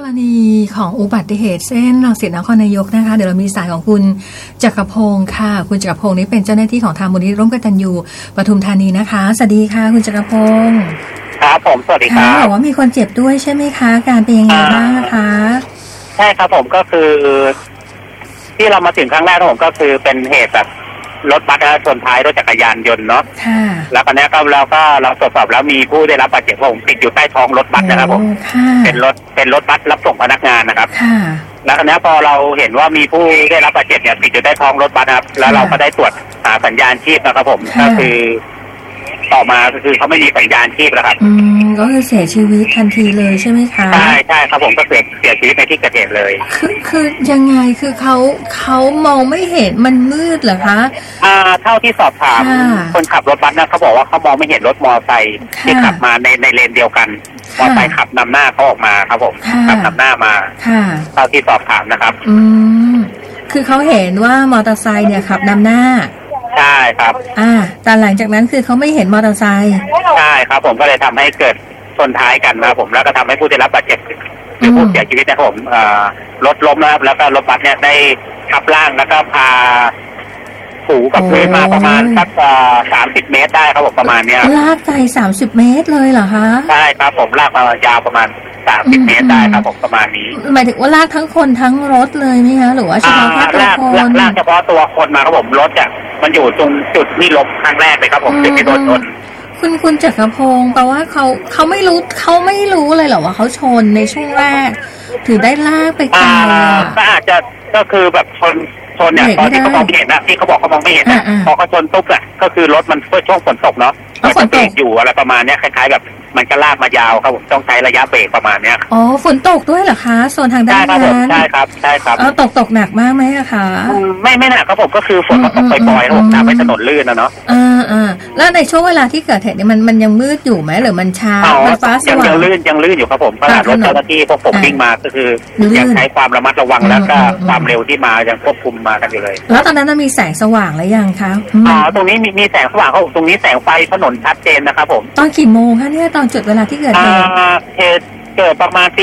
รณีของอุบัติเหตุเส้นรังสิตนครนายกนะคะเดี๋ยวเรามีสายของคุณจักรพงศ์ค่ะคุณจักรพงศ์นี้เป็นเจ้าหน้าที่ของทางมูลนิธิร่วมกตัญญูปทุมธานีนะคะสวัสดีค่ะคุณจักรพงศ์ครับผมสวัสดีครับบอกว่ามีคนเจ็บด้วยใช่ไหมคะการเป็นยังไงบ้างคะใช่ครับผมก็คือที่เรามาถึงครั้งแรกผมก็คือเป็นเหตุแบบรถบัสชนท้ายรถจักรยานยนต์เนาะแล้วตอนนี้ก็เราตรวจสอบแล้วมีผู้ได้รับบาดเจ็บผมติดอยู่ใต้ท้องรถบัสนะครับผมเป็นรถบัสรับส่งพนักงานนะครับแล้วตอนนี้พอเราเห็นว่ามีผู้ได้รับบาดเจ็บเนี่ยติดอยู่ใต้ท้องรถบัสครับแล้วเราก็ได้ตรวจหาสัญญาณชีพนะครับผมก็คือต่อมาก็คือเขาไม่มีสัญญาณชีพแล้วครับก็คือเสียชีวิตทันทีเลยใช่ไหมคะใช่ครับผมก็เสียชีวิตในที่เกิดเหตุเลยคือยังไงคือเขามองไม่เห็นมันมืดเหรอคะเท่าที่สอบถามคนขับรถบัสนะเขาบอกว่าเขามองไม่เห็นรถมอเตอร์ไซค์ที่ขับมาในเลนเดียวกันมอเตอร์ไซค์ขับนำหน้าเขาออกมาครับผมขับนำหน้ามาเท่าที่สอบถามนะครับคือเขาเห็นว่ามอเตอร์ไซค์เนี่ยขับนำหน้าใช่ครับแต่หลังจากนั้นคือเขาไม่เห็นมอเตอร์ไซค์ใช่ครับผมก็เลยทำให้เกิดชนท้ายกันนะครับผมแล้วก็ทำให้ผู้ได้รับบาดเจ็บหรือผู้เสียชีวิตนะครับผมรถล้มนะครับแล้วก็รถบัสเนี่ยได้ทับร่างแล้วก็พาถูกับพื้นมาประมาณสัก30 เมตรได้ครับผมประมาณนี้ลากไกล30 เมตรเลยเหรอคะใช่ครับผมลากมายาวประมาณ30 เมตรได้ครับผมประมาณนี้หมายถึงว่าลากทั้งคนทั้งรถเลยไหมคะหรือว่าเฉพาะแค่ตัวคนลากเฉพาะตัวคนมาครับผมรถอ่ะมันอยู่ตรงจุดที่ล้มครั้งแรกเลยครับผมจุดที่โดนชนคุณจักรพงศ์แปลว่าเขาไม่รู้เลยเหรอว่าเขาชนในช่วงแรกถือได้ลากไปไกลก็อาจจะก็คือแบบชนเนี่ยตอนที่เขามองไม่เห็นนะที่เขาบอกเขามองไม่เห็นนะพอเขาชนตุ๊บอ่ะก็คือรถมันช่วงฝนตกเนาะฝนตกอยู่อะไรประมาณนี้คล้ายๆแบบมันก็ลากมายาวครับผมต้องใช้ระยะเบรกประมาณเนี้ยฝนตกด้วยเหรอคะโซนทางด้านนั้นใช่ครับตกหนักมากไหมอะคะไม่หนักครับผมก็คือฝนมันตกปล่อยๆครับผมทำให้ถนนลื่นนะเนาะแล้วในช่วงเวลาที่เกิดเหตุเนี่ยมันยังมืดอยู่ไหมหรือมันช้ามันฟ้าสว่างยังลื่นอยู่ครับผมขนาดรถเจ้าหน้าที่พวกผมวิ่งมาก็คือยังใช้ความระมัดระวังแล้วก็ความเร็วที่มายังควบคุมมากันอยู่เลยแล้วตอนนั้นมีแสงสว่างหรือยังคะตรงนี้มีแสงสว่างครับตรงนี้แสงไฟถนนชัดเจนนะครับผมตอนกี่โมงคะเนี่ยตอนจุดเวลาที่เกิดเหตุเกิดประมาณ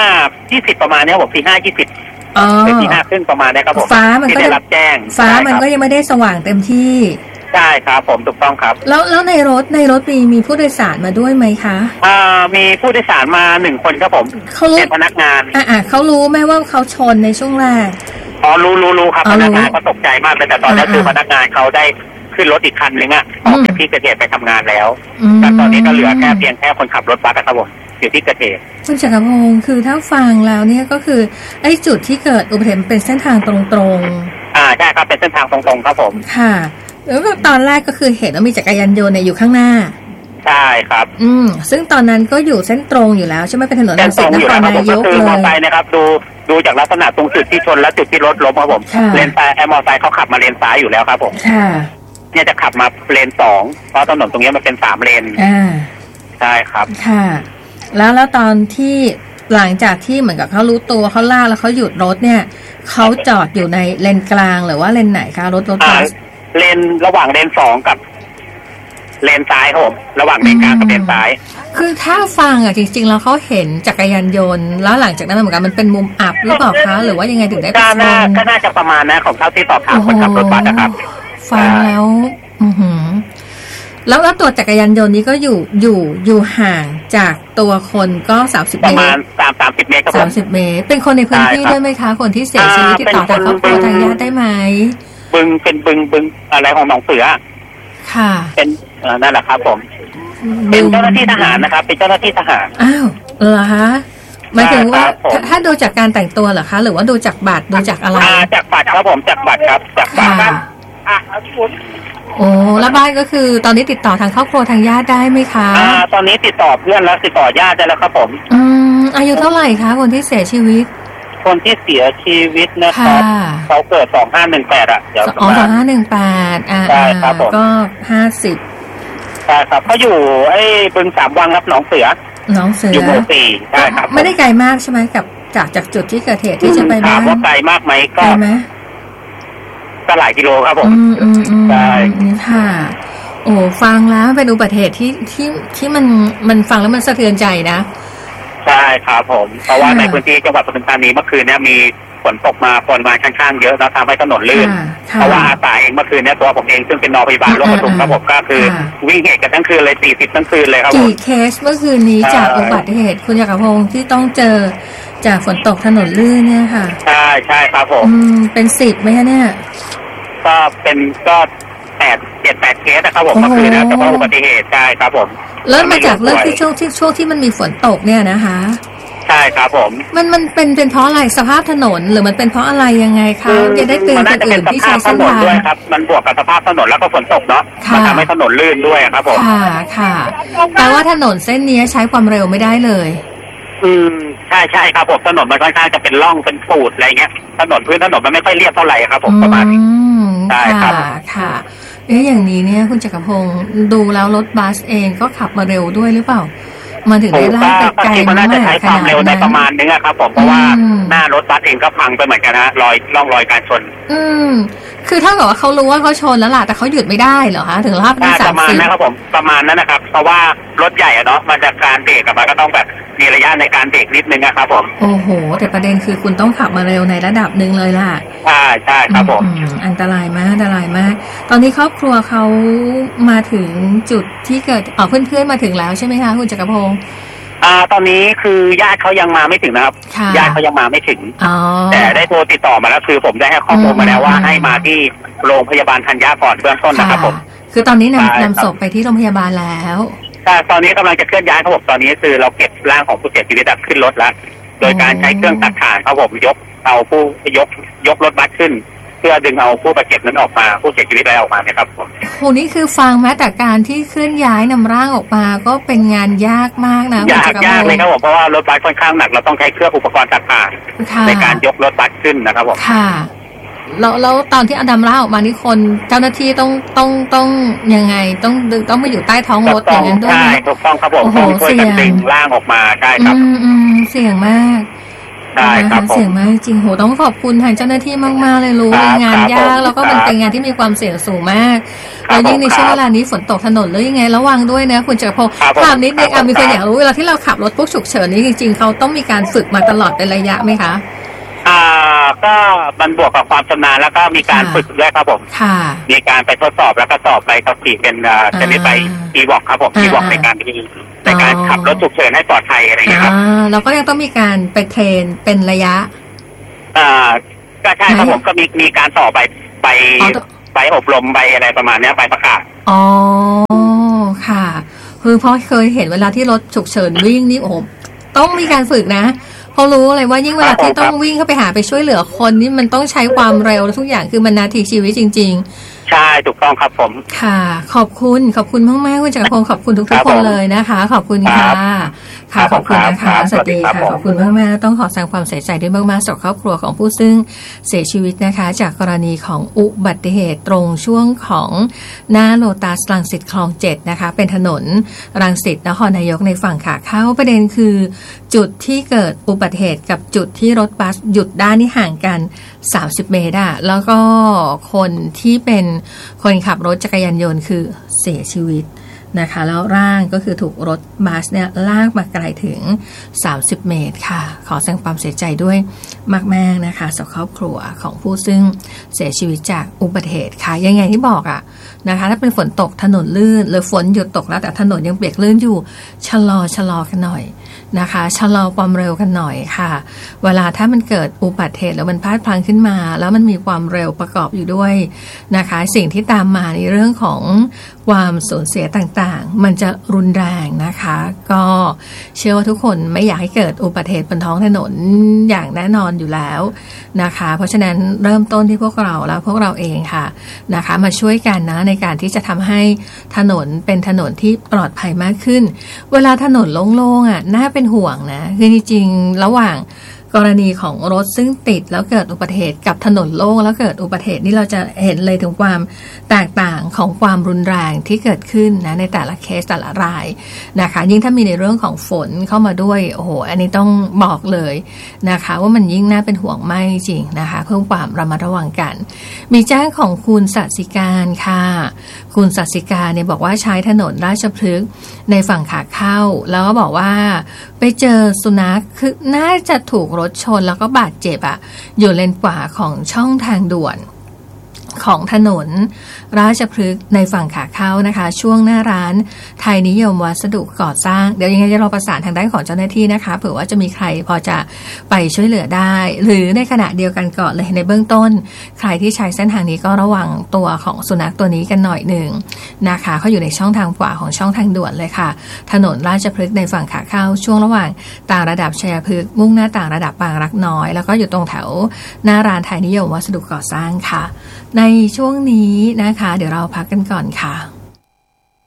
5:20ประมาณนี้ผม5:20เป็น5:30ประมาณนี้ครับผมฟ้ามันก็ได้รับแจ้งฟ้ามันก็ยังไม่ได้สว่างเต็มที่ใช่ครับผมถูกต้องครับแล้วในรถมีผู้โดยสารมาด้วยไหมคะมีผู้โดยสารมา1 คนครับผมเป็นพนักงานเขารู้ไหมว่าเขาชนในช่วงแรกรู้ครับพนักงานก็ตกใจมากเลยแต่ตอนนี้คือพนักงานเขาได้ขึ้นรถอีกคันนึงออกจากที่เกิดเหตุไปทำงานแล้วแต่ตอนนี้ก็เหลือเพียงแค่คนขับรถบัสครับผมอยู่ที่เกิดเหตุคุณจักรพงศ์คือถ้าฟังแล้วเนี่ยก็คือไอ้จุดที่เกิดอุบัติเหตุเป็นเส้นทางตรงใช่ครับเป็นเส้นทางตรงๆครับผมค่ะแล้วตอนแรกก็คือเห็นว่ามีจักรยานยนต์อยู่ข้างหน้าใช่ครับซึ่งตอนนั้นก็อยู่เส้นตรงอยู่แล้วใช่ไหมเป็นถนนรังสิตนครนายกเลยมอเตอร์ไซค์นะครับดูจากลักษณะตรงจุดที่ชนและจุดที่รถล้มครับผมเลนซ้ายมอเตอร์ไซค์เขาขับมาเลนซ้ายอยู่แล้วครับผมเนี่ยจะขับมาเลน2เพราะถนนตรงนี้มันเป็น3 เลนใช่ครับค่ะแล้วตอนที่หลังจากที่เหมือนกับเขารู้ตัวเขาลากแล้วเขาหยุดรถเนี่ยเขาจอดอยู่ในเลนกลางหรือว่าเลนไหนคะรถบัสเลนระหว่างเลน2กับเลนซ้ายครับผมระหว่างเลนกลางกับเลนซ้ายคือถ้าฟังจริงๆแล้วเขาเห็นจักรยานยนต์แล้วหลังจากนั้นเหมือนกันมันเป็นมุมอับหรือเปล่าคะหรือว่ายังไงถึงได้ก็น่าจะประมาณนะของเท่าที่สอบถามคนขับรถบัสนะครับฟังแล้วแล้วตัวจักรยานยนต์นี้ก็อยู่ห่างจากตัวคนก็30 เมตรประมาณ30 เมตรครับ 30 เมตรเป็นคนในพื้นที่ด้วยไหมคะคนที่เสียชีวิตติดต่อทางครอบครัวทางญาติได้ไหมเป็นบึงอะไรของหนองเสือค่ะเป็นนั่นแหละครับผมเป็นเจ้าหน้าที่ทหารนะครับเป็นเจ้าหน้าที่ทหารเหรอคะหมายถึงว่าถ้าดูจากการแต่งตัวเหรอคะหรือว่าดูจากบัตรดูจากอะไรจากบัตรครับผมจากบัตรครับจากบัตรครับแล้วบ้านก็คือตอนนี้ติดต่อทางครอบครัวทางญาติได้ไหมคะตอนนี้ติดต่อเพื่อนแล้วติดต่อญาติได้แล้วครับผมอายุเท่าไหร่คะคนที่เสียชีวิตคนที่เสียชีวิตนะครับเขาเกิด2518เดี๋ยว 2518 ใช่ครับผมก็50 ใช่ครับเขาอยู่บึง3 วังครับหนองเสืออยู่หมู่4ใช่ครับไม่ได้ไกลมากใช่ไหมกับจากจุดที่เกิดเหตุที่จะไปบ้านถามว่าไกลมากไหมก็หลายกิโลครับผมใช่ค่ะฟังแล้วเป็นอุบัติเหตุที่มันฟังแล้วมันสะเทือนใจนะใช่ครับผมเพราะว่าในพื้นที่จังหวัดปทุมธานีเมื่อคืนนี้มีฝนตกมาปริมาณค่อนข้างเยอะแล้วทำให้ถนนลื่นเพราะว่าอาสาเองเมื่อคืนนี้ตัวผมเองซึ่งเป็นนพยาบาลร่วมปทุมครับผมก็คือวิ่งเหตุกันทั้งคืนเลย40ทั้งคืนเลยครับผมกี่เคสเมื่อคืนนี้จากอุบัติเหตุคุณจักรพงศ์ที่ต้องเจอจากฝนตกถนนลื่นเนี่ยค่ะใช่ครับผมเป็น10ไหมคะเนี่ยก็เป็นก็7-8เคสนะครับผมเมื่อคืนนะเฉพาะอุบัติเหตุใช่ครับผมแล้วมาจากเรื่องที่ช่วงที่มันมีฝนตกเนี่ยนะคะใช่ครับผมมันเป็นเพราะอะไรสภาพถนนหรือมันเป็นเพราะอะไรยังไงคะจะได้เตือนคนอื่นที่ใช้เส้นทางด้วยครับมันบวกกับสภาพถนนแล้วก็ฝนตกเนาะมันทำให้ถนนลื่นด้วยครับผมค่ะแต่ว่าถนนเส้นนี้ใช้ความเร็วไม่ได้เลยใช่ครับผมถนนมันค่อนข้างจะเป็นร่องเป็นปูดอะไรเงี้ยถนนพื้นถนนมันไม่ค่อยเรียบเท่าไหร่ครับผมประมาณนี้ใช่ครับค่ะอย่างนี้เนี่ยคุณจักรพงศ์ดูแล้วรถบัสเองก็ขับมาเร็วด้วยหรือเปล่ามาถึงได้ลากไปไกลมันน่าจะใช้ความเร็วในประมาณนึงครับผมเพราะว่าหน้ารถบัสเองก็พังไปเหมือนกันนะร่องรอยการชนคือถ้าเกิดว่าเขารู้ว่าเขาชนแล้วล่ะแต่เขาหยุดไม่ได้เหรอคะถึงลากไป30ประมาณนะครับผมประมาณนั้นนะครับเพราะว่ารถใหญ่เนาะมันจะการเบรกกับมันก็ต้องแบบมีระยะในการเบรกนิดนึงนะครับผมโอ้โหแต่ประเด็นคือคุณต้องขับมาเร็วในระดับหนึ่งเลยล่ะใช่ครับผมอันตรายมากตอนนี้ครอบครัวเขามาถึงจุดที่เกิดเพื่อนๆมาถึงแล้วใช่ไหมคะคุณจักรพงศ์ตอนนี้คือญาติเขายังมาไม่ถึงนะครับญาติเขายังมาไม่ถึงแต่ได้โทรติดต่อมาแล้วคือผมได้ให้ข้อมูลมาแล้วว่าให้มาที่โรงพยาบาลธัญญาก่อนเบื้องต้นนะครับผมคือตอนนี้นำศพไปที่โรงพยาบาลแล้วตอนนี้กำลังจะเคลื่อนย้ายครับผมตอนนี้คือเราเก็บร่างของผู้เสียชีวิตขึ้นรถแล้วโดยการใช้เครื่องตัดถ่างครับผมเอายกรถบัสขึ้นเพื่อดึงเอาผู้บาดเจ็บนั้นออกมาผู้เสียชีวิตได้ออกมานะครับผมโหนี่คือฟังแม้แต่การที่เคลื่อนย้ายนำร่างออกมาก็เป็นงานยากมากนะยากเลยครับผมเพราะว่ารถบัสค่อนข้างหนักเราต้องใช้เครื่องอุปกรณ์ตัดถ่างในการยกรถบัสขึ้นนะครับผมค่ะแล้วตอนที่นำร่างออกมานี่คนเจ้าหน้าที่ต้องยังไงต้องมาอยู่ใต้ท้องรถอย่างนั้นด้วยใช่ถูกต้องครับผมต้องช่วยกันดึงร่างออกมาใช่ครับเสี่ยงมากใช่ครับเสี่ยงมากจริงโหต้องขอบคุณทางเจ้าหน้าที่มากๆเลยรู้งานยากแล้วก็มันเป็นงานที่มีความเสี่ยงสูงมากแล้วยิ่งในช่วงเวลานี้ฝนตกถนนแล้วยังไงระวังด้วยนะคุณจักรพงศ์ถามนิดนึงมีคนอยากรู้เวลาที่เราขับรถพวกฉุกเฉินนี้จริงๆเขาต้องมีการฝึกมาตลอดเป็นระยะไหมคะก็มันบวกกับความชำนาญแล้วก็มีการฝึกด้วยครับผมมีการไปทดสอบแล้วก็สอบใบขับขี่เป็นชนิดใบE-WalkครับผมE-Walkในการขับรถฉุกเฉินให้ปลอดภัยอะไรอย่างเงี้ยครับแล้วก็ยังต้องมีการไปเทรนเป็นระยะก็ใช่ครับผมก็มีการต่อไปอบรมใบอะไรประมาณนี้ใบประกาศค่ะคือเพราะเคยเห็นเวลาที่รถฉุกเฉินวิ่งนี่โอ้ต้องมีการฝึกนะเขารู้เลยว่ายิ่งเวลาที่ต้องวิ่งเข้าไปหาไปช่วยเหลือคนนี่มันต้องใช้ความเร็วทุกอย่างคือมันนาทีชีวิตจริงๆใช่ถูกต้องครับผมค่ะขอบคุณมากๆคุณจักรพงศ์ขอบคุณทุกคนเลยนะคะขอบคุณค่ะขอบคุณนะคะสวัสดีค่ะขอบคุณมากๆต้องขอแสดงความเสียใจด้วยมากๆต่อครอบครัวของผู้ซึ่งเสียชีวิตนะคะจากกรณีของอุบัติเหตุตรงช่วงของหน้าโลตัสรังสิตคลอง7นะคะเป็นถนนรังสิตนครนายกในฝั่งขาเข้าประเด็นคือจุดที่เกิดอุบัติเหตุกับจุดที่รถบัสหยุดได้นี่ห่างกัน30 เมตรแล้วก็คนที่เป็นคนขับรถจักรยานยนต์คือเสียชีวิตนะคะแล้วร่างก็คือถูกรถบัสเนี่ยลากมาไกลถึง30 เมตรค่ะขอแสดงความเสียใจด้วยมากๆนะคะสำหรับครอบครัวของผู้ซึ่งเสียชีวิตจากอุบัติเหตุค่ะยังไงที่บอกนะคะถ้าเป็นฝนตกถนนลื่นหรือฝนหยุดตกแล้วแต่ถนนยังเปียกลื่นอยู่ชะลอกันหน่อยนะคะชะลอความเร็วกันหน่อยค่ะเวลาถ้ามันเกิดอุบัติเหตุแล้วมันพลาดพลั้งขึ้นมาแล้วมันมีความเร็วประกอบอยู่ด้วยนะคะสิ่งที่ตามมาในเรื่องของความสูญเสียต่างๆมันจะรุนแรงนะคะก็เชื่อว่าทุกคนไม่อยากให้เกิดอุบัติเหตุบนท้องถนนอย่างแน่นอนอยู่แล้วนะคะเพราะฉะนั้นเริ่มต้นที่พวกเราแล้วพวกเราเองค่ะนะคะมาช่วยกันนะในการที่จะทำให้ถนนเป็นถนนที่ปลอดภัยมากขึ้นเวลาถนนโล่งๆน่าเป็นห่วงนะคือจริงๆระหว่างกรณีของรถซึ่งติดแล้วเกิดอุบัติเหตุกับถนนโล่งแล้วเกิดอุบัติเหตุนี่เราจะเห็นเลยถึงความแตกต่างของความรุนแรงที่เกิดขึ้นนะในแต่ละเคสแต่ละรายนะคะยิ่งถ้ามีในเรื่องของฝนเข้ามาด้วยโอ้โหอันนี้ต้องบอกเลยนะคะว่ามันยิ่งน่าเป็นห่วงมากจริงนะคะเพิ่มความระมัดระวังกันมีแจ้งของคุณสัสิการค่ะคุณสัสิการเนี่ยบอกว่าใช้ถนนราชพฤกษ์ในฝั่งขาเข้าแล้วก็บอกว่าไปเจอสุนัขคือน่าจะถูกรถชนแล้วก็บาดเจ็บอยู่เลนขวาของช่องทางด่วนของถนนราชพฤกษ์ในฝั่งขาเข้านะคะช่วงหน้าร้านไทยนิยมวัสดุก่อสร้างเดี๋ยวยังไงจะรอประสานทางด้านของเจ้าหน้าที่นะคะเผื่อว่าจะมีใครพอจะไปช่วยเหลือได้หรือในขณะเดียวกันก่อนเลยในเบื้องต้นใครที่ใช้เส้นทางนี้ก็ระวังตัวของสุนัขตัวนี้กันหน่อยหนึ่งนะคะเขาอยู่ในช่องทางขวาของช่องทางด่วนเลยค่ะถนนราชพฤกษ์ในฝั่งขาเข้าช่วงระหว่างต่างระดับชัยพฤกษ์มุ่งหน้าต่างระดับบางรักน้อยแล้วก็อยู่ตรงแถวหน้าร้านไทยนิยมวัสดุก่อสร้างค่ะในช่วงนี้นะคะเดี๋ยวเราพักกันก่อนค่ะ